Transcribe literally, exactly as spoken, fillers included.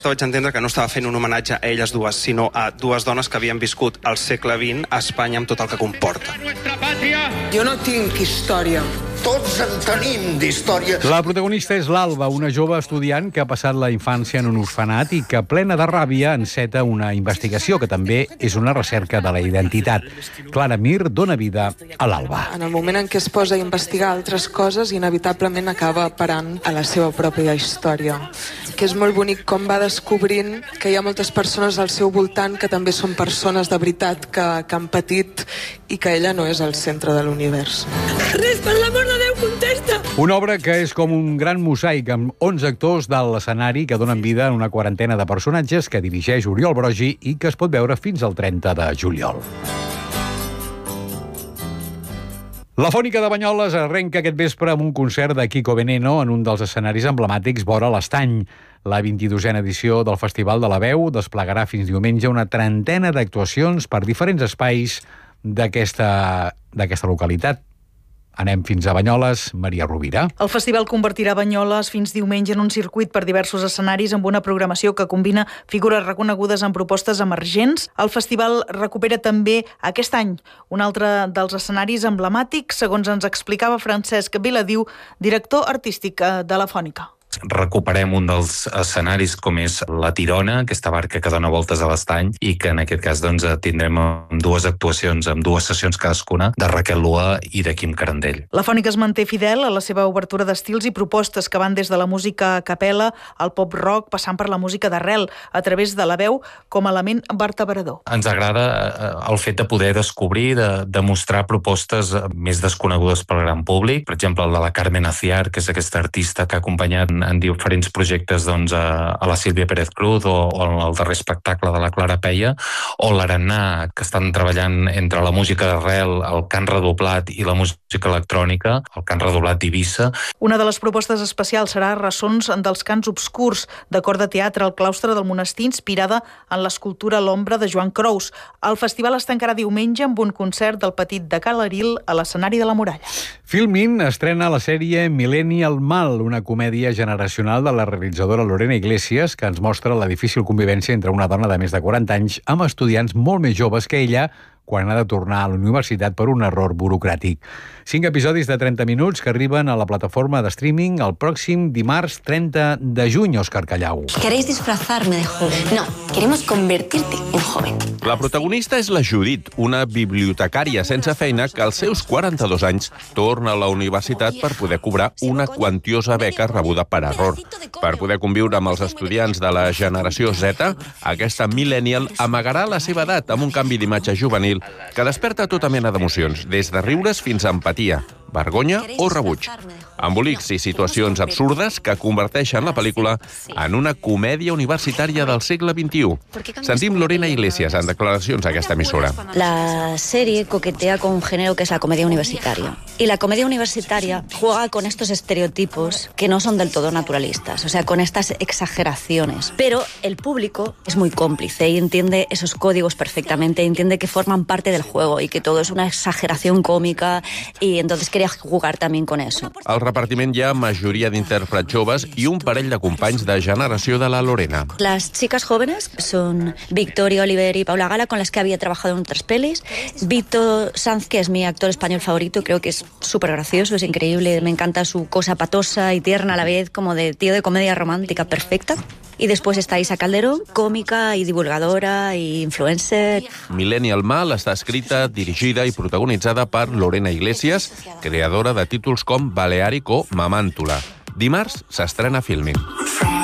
Vaig entendre que no estava fent un homenatge a elles dues, sinó a dues dones que havien viscut al segle vint a Espanya amb tot el que comporta. Jo no tinc història. Tots en tenim d'història. La protagonista és l'Alba, una jove estudiant que ha passat la infància en un orfenat i que, plena de ràbia, enceta una investigació que també és una recerca de la identitat. Clara Mir dona vida a l'Alba. En el moment en què es posa a investigar altres coses, inevitablement acaba parant a la seva pròpia història. Que és molt bonic com va descobrint que hi ha moltes persones al seu voltant que també són persones de veritat que, que han patit i que ella no és el centre de l'univers. Res, per l'amor de Déu, contesta! Una obra que és com un gran mosaic amb onze actors de l'escenari que donen vida a una quarantena de personatges que dirigeix Oriol Brogi i que es pot veure fins al trenta de juliol. La Fònica de Banyoles arrenca aquest vespre amb un concert de Kiko Veneno en un dels escenaris emblemàtics vora l'Estany. La vint-i-dosena edició del Festival de la Veu desplegarà fins diumenge una trentena d'actuacions per diferents espais d'aquesta d'aquesta localitat. Anem fins a Banyoles, Maria Rovira. El festival convertirà Banyoles fins diumenge en un circuit per diversos escenaris amb una programació que combina figures reconegudes amb propostes emergents. El festival recupera també aquest any un altre dels escenaris emblemàtics, segons ens explicava Francesc Viladiu, director artístic de la Fònica. Recuperem un dels escenaris com és la Tirona, aquesta barca que dona voltes a l'estany i que en aquest cas doncs, tindrem dues actuacions, amb dues sessions cadascuna, de Raquel Lua i de Quim Carandell. La Fònica es manté fidel a la seva obertura d'estils i propostes que van des de la música a capella al pop-rock, passant per la música d'arrel, a través de la veu com a element vertebrador. Ens agrada el fet de poder descobrir, de, de mostrar propostes més desconegudes pel gran públic. Per exemple, el de la Carmen Aciar, que és aquesta artista que ha acompanyat en diferents projectes doncs, a, a la Sílvia Pérez Cruz o, o el darrer espectacle de la Clara Peia, o l'Arannà, que estan treballant entre la música d'arrel, el cant redoblat i la música electrònica, el cant redoblat d'Eivissa. Una de les propostes especials serà Ressons dels cants obscurs, de cor de teatre al claustre del monestir, inspirada en l'escultura L'ombra de Joan Crous. El festival es tancarà diumenge amb un concert del Petit de Calaril a l'escenari de la Muralla. Filmin estrena la sèrie Millennial Mal, una comèdia generacional de la realitzadora Lorena Iglesias, que ens mostra la difícil convivència entre una dona de més de quaranta anys amb estudiants molt més joves que ella quan ha de tornar a la universitat per un error burocràtic. Cinc episodis de trenta minuts que arriben a la plataforma de streaming el pròxim dimarts trenta de juny, Òscar Callau. ¿Queréis disfrazarme de joven? No, queremos convertirte en joven. La protagonista és la Judit, una bibliotecària sense feina que als seus quaranta-dos anys torna a la universitat per poder cobrar una quantiosa beca rebuda per error. Per poder conviure amb els estudiants de la generació Z, aquesta millennial amagarà la seva edat amb un canvi d'imatge juvenil que desperta tota mena d'emocions, des de riures fins a empatia, vergonya o rebuig. Embolics i situacions absurdes que converteixen la pel·lícula en una comèdia universitària del segle vint-i-u. Sentim Lorena Iglesias en declaracions a aquesta emissora. La serie coquetea con un género que es la comedia universitaria. Y la comedia universitaria juega con estos estereotipos que no son del todo naturalistas, o sea, con estas exageraciones. Pero el público es muy cómplice y entiende esos códigos perfectamente, entiende que forman parte del juego y que todo es una exageración cómica y entonces quería jugar también con eso. Al repartiment hi ha majoria d'intèrprets joves i un parell de companys de generació de la Lorena. Las chicas jóvenes son Victoria Oliver y Paula Gala, con las que había trabajado en otras pelis. Víctor Sanz, que es mi actor español favorito, creo que es súper gracioso, es increíble, me encanta su cosa patosa y tierna a la vez, como de tío de comedia romántica perfecta. Y después está Isa Calderón, cómica y divulgadora y influencer. Millennial Mal està escrita, dirigida i protagonitzada per Lorena Iglesias, creadora de títols com Baleàric o Mamàntula. Dimarts s'estrena Filmin.